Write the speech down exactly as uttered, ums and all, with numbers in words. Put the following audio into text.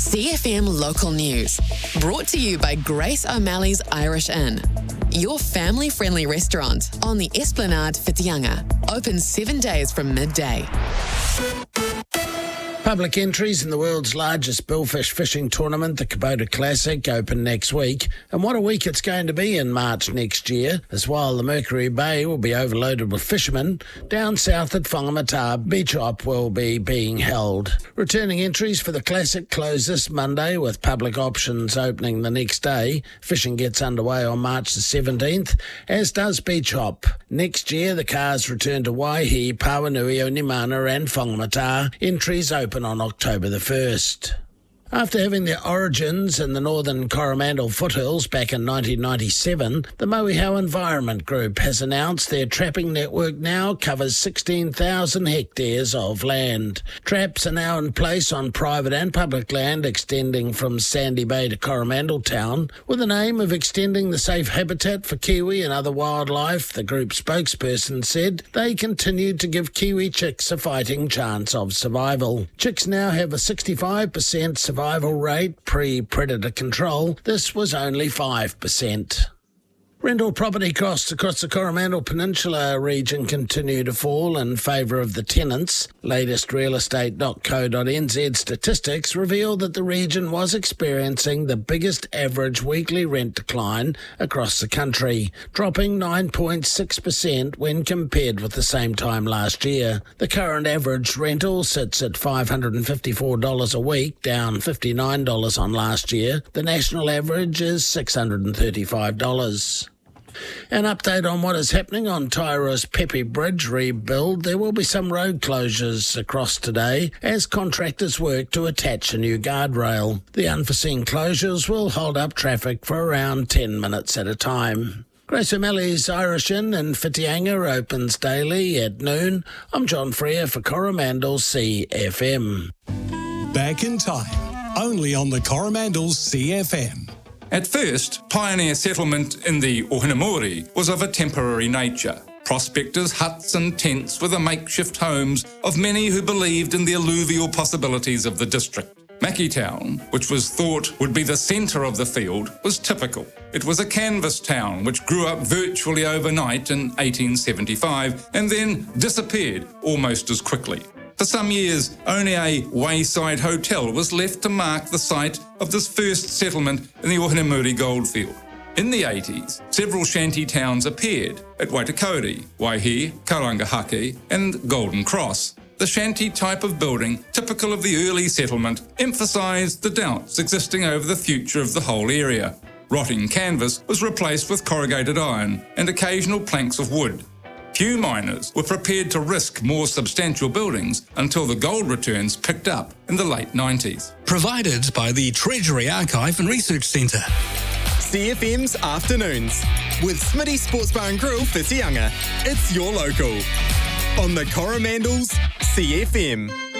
C F M Local News, brought to you by Grace O'Malley's Irish Inn, your family-friendly restaurant on the Esplanade Whitianga, open seven days from midday. Public entries in the world's largest billfish fishing tournament, the Kubota Classic, open next week. And what a week it's going to be in March next year, as while the Mercury Bay will be overloaded with fishermen, down south at Whangamata, Beach Hop will be being held. Returning entries for the Classic close this Monday, with public options opening the next day. Fishing gets underway on March the seventeenth, as does Beach Hop. Next year, the cars return to Waihi, Pawanui, Onimana and Whangamata. Entries open on October the first. After having their origins in the northern Coromandel foothills back in nineteen ninety-seven, the Mauihau Environment Group has announced their trapping network now covers sixteen thousand hectares of land. Traps are now in place on private and public land extending from Sandy Bay to Coromandel Town, with the aim of extending the safe habitat for kiwi and other wildlife. The group spokesperson said they continued to give kiwi chicks a fighting chance of survival. Chicks now have a sixty-five percent survival Survival rate pre-predator control. This was only five percent. Rental property costs across the Coromandel Peninsula region continue to fall in favour of the tenants. Latest real estate dot co dot n z statistics reveal that the region was experiencing the biggest average weekly rent decline across the country, dropping nine point six percent when compared with the same time last year. The current average rental sits at five hundred fifty-four dollars a week, down fifty-nine dollars on last year. The national average is six hundred thirty-five dollars. An update on what is happening on Tairoa's Pepe Bridge rebuild. There will be some road closures across today as contractors work to attach a new guardrail. The unforeseen closures will hold up traffic for around ten minutes at a time. Grace O'Malley's Irish Inn in Whitianga opens daily at noon. I'm John Freer for Coromandel C F M. Back in time, only on the Coromandel C F M. At first, pioneer settlement in the Ohinamori was of a temporary nature. Prospectors' huts and tents were the makeshift homes of many who believed in the alluvial possibilities of the district. Mackitown, which was thought would be the centre of the field, was typical. It was a canvas town which grew up virtually overnight in eighteen seventy-five and then disappeared almost as quickly. For some years, only a wayside hotel was left to mark the site of this first settlement in the Ohinamori goldfield. In the eighties, several shanty towns appeared at Waitakere, Waihi, Karangahake and Golden Cross. The shanty type of building, typical of the early settlement, emphasised the doubts existing over the future of the whole area. Rotting canvas was replaced with corrugated iron and occasional planks of wood. Few miners were prepared to risk more substantial buildings until the gold returns picked up in the late nineties. Provided by the Treasury Archive and Research Centre. C F M's Afternoons with Smitty Sports Bar and Grill Whitianga. It's your local on the Coromandel's C F M.